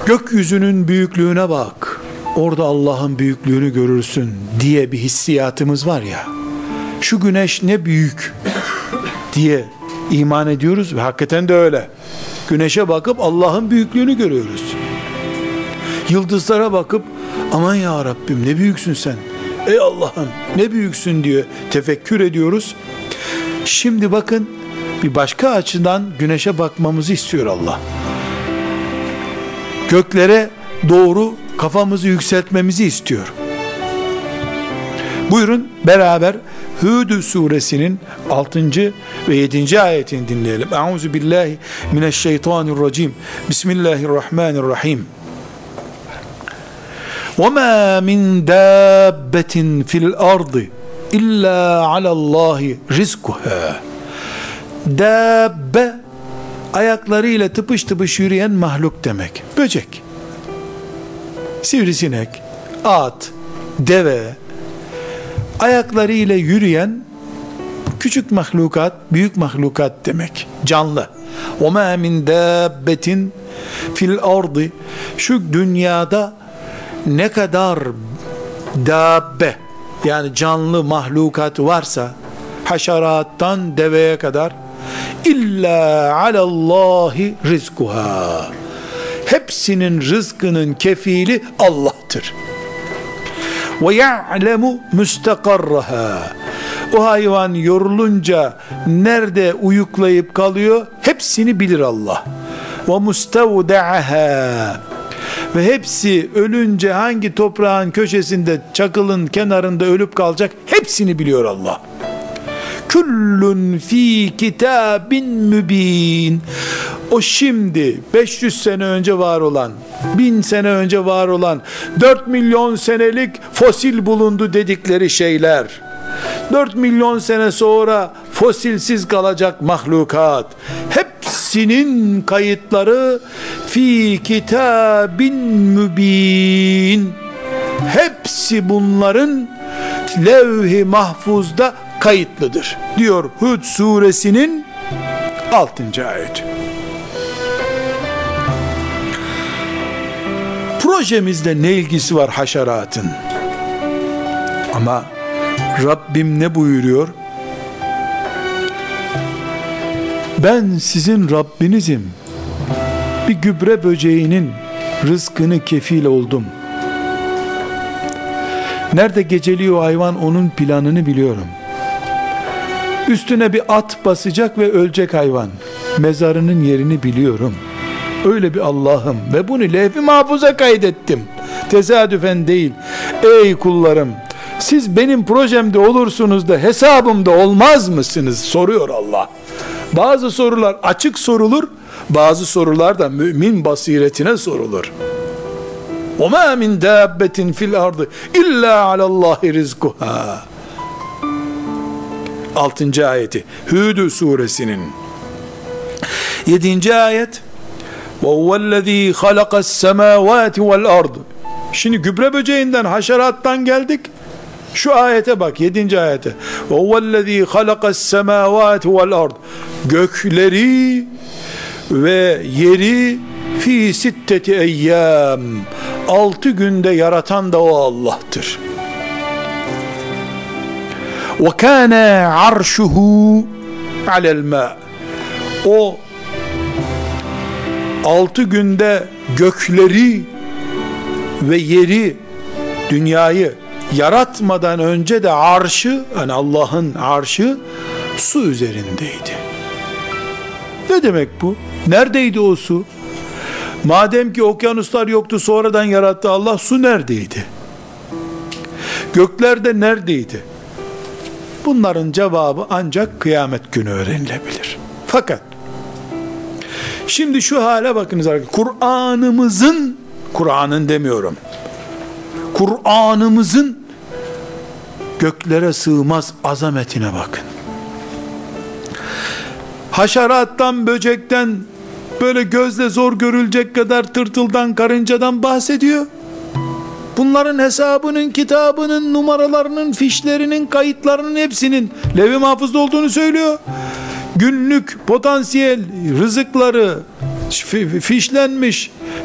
Gökyüzünün büyüklüğüne bak, orada Allah'ın büyüklüğünü görürsün diye bir hissiyatımız var ya, şu güneş ne büyük diye iman ediyoruz ve hakikaten de öyle. Güneşe bakıp Allah'ın büyüklüğünü görüyoruz. Yıldızlara bakıp aman ya Rabbim ne büyüksün sen, ey Allah'ım ne büyüksün diye tefekkür ediyoruz. Şimdi bakın, bir başka açıdan güneşe bakmamızı istiyor Allah. Göklere doğru kafamızı yükseltmemizi istiyor. Buyurun beraber Hud suresinin 6. ve 7. ayetini dinleyelim. Euzu billahi mineşşeytanirracim. Bismillahirrahmanirrahim. وَمَا مِنْ دَابَّةٍ فِي الْأَرْضِ إِلَّا عَلَى اللّٰهِ رِزْقُهَا. Dabbe, ayaklarıyla tıpış tıpış yürüyen mahluk demek. Böcek, sivrisinek, at, deve, ayaklarıyla yürüyen küçük mahlukat, büyük mahlukat demek. Canlı. وَمَا مِنْ دَابَّةٍ فِي الْأَرْضِ. Şu dünyada ne kadar dabbe, yani canlı mahlukat varsa, haşerattan deveye kadar, illa alallahi rizkuha, hepsinin rızkının kefili Allah'tır. Ve ya'lemu müstakarraha, o hayvan yorulunca nerede uyuklayıp kalıyor hepsini bilir Allah. Ve mustavda'aha, ve hepsi ölünce hangi toprağın köşesinde, çakılın kenarında ölüp kalacak hepsini biliyor Allah. Kullun fi kitabin mübin. O şimdi 500 sene önce var olan, 1000 sene önce var olan, 4 milyon senelik fosil bulundu dedikleri şeyler, 4 milyon sene sonra fosilsiz kalacak mahlukat, hepsinin kayıtları fi kitabin mübin. Hepsi bunların levh-i mahfuzda kayıtlıdır diyor Hud suresinin 6. ayeti. Projemizle ne ilgisi var haşeratın? Ama Rabbim ne buyuruyor? Ben sizin Rabbinizim. Bir gübre böceğinin rızkını kefil oldum. Nerede geceliyor hayvan, onun planını biliyorum. Üstüne bir at basacak ve ölecek hayvan, mezarının yerini biliyorum. Öyle bir Allah'ım ve bunu levh-i mahfuza kaydettim. Tesadüfen değil. Ey kullarım, siz benim projemde olursunuz da hesabımda olmaz mısınız? Soruyor Allah. Bazı sorular açık sorulur, bazı sorular da mümin basiretine sorulur. وَمَا مِنْ دَابَّةٍ فِي الْأَرْضِ إِلَّا عَلَى اللّٰهِ رِزْقُهَا. 6. ayeti Hud suresinin 7. ayet. وَهُوَ الَّذ۪ي خَلَقَ السَّمَاوَاتِ وَالْأَرْضِ. Şimdi gübre böceğinden, haşerattan geldik. Şu ayete bak, 7. ayete. وَهُوَ الَّذ۪ي خَلَقَ السَّمَاوَاتِ وَالْأَرْضِ. Gökleri ve yeri fi sitteti eyyam, 6 günde yaratan da o Allah'tır. وَكَانَ عَرْشُهُ عَلَى الْمَاءِ. O 6 günde gökleri ve yeri, dünyayı yaratmadan önce de arşı, yani Allah'ın arşı su üzerindeydi. Ne demek bu? Neredeydi o su? Madem ki okyanuslar yoktu, sonradan yarattı Allah, su neredeydi? Göklerde neredeydi? Bunların cevabı ancak kıyamet günü öğrenilebilir. Fakat şimdi şu hale bakınız arkadaşlar. Kur'an'ın demiyorum, Kur'an'ımızın göklere sığmaz azametine bakın. Haşerattan, böcekten, böyle gözle zor görülecek kadar tırtıldan, karıncadan bahsediyor. Bunların hesabının, kitabının, numaralarının, fişlerinin, kayıtlarının hepsinin levh-i mahfuzda olduğunu söylüyor. Günlük potansiyel rızıkları fişlenmiş,